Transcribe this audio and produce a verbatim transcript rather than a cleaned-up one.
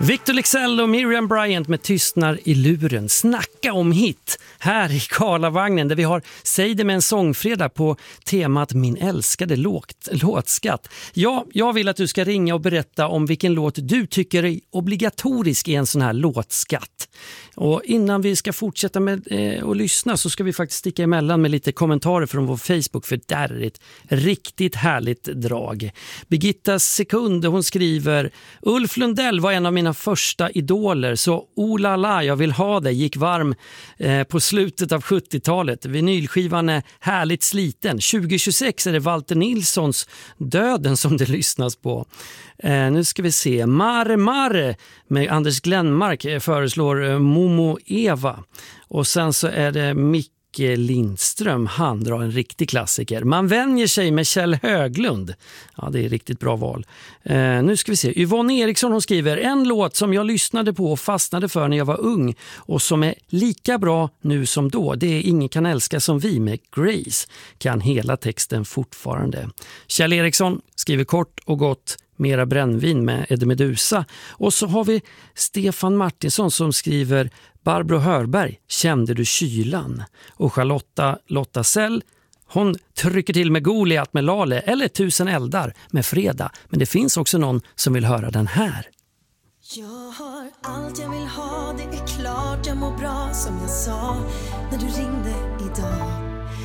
Victor Leksell och Miriam Bryant med Tystnar i luren. Snacka om hit här i Karlavagnen där vi har Säg det med en sångfredag på temat Min älskade låt, låtskatt. Ja, jag vill att du ska ringa och berätta om vilken låt du tycker är obligatorisk i en sån här låtskatt. Och innan vi ska fortsätta med eh, att lyssna så ska vi faktiskt sticka emellan med lite kommentarer från vår Facebook, för där är ett riktigt härligt drag. Birgitta Sekund, hon skriver: Ulf Lundell var en av mina första idoler, så olala, jag vill ha det, gick varm eh, på slutet av sjuttiotalet. Vinylskivan är härligt sliten. tjugo tjugosex är det Walter Nilssons Döden som det lyssnas på. Eh, nu ska vi se. Mare Mare med Anders Glenmark eh, föreslår eh, Momo Eva. Och sen så är det Micke Lindström, han drar en riktig klassiker. Man vänjer sig med Kjell Höglund. Ja, det är riktigt bra val. Eh, nu ska vi se. Yvonne Eriksson, hon skriver: en låt som jag lyssnade på och fastnade för när jag var ung och som är lika bra nu som då. Det är Ingen kan älska som vi med Grace. Kan hela texten fortfarande. Kjell Eriksson skriver kort och gott Mera brännvin med Eddie Meduza. Och så har vi Stefan Martinsson som skriver Barbro Hörberg, Kände du kylan? Och Charlotta Lotta Sell, hon trycker till med Goliat med Lale eller Tusen eldar med Fredag. Men det finns också någon som vill höra den här. Jag har allt jag vill ha, det är klart jag mår bra som jag sa när du ringde idag.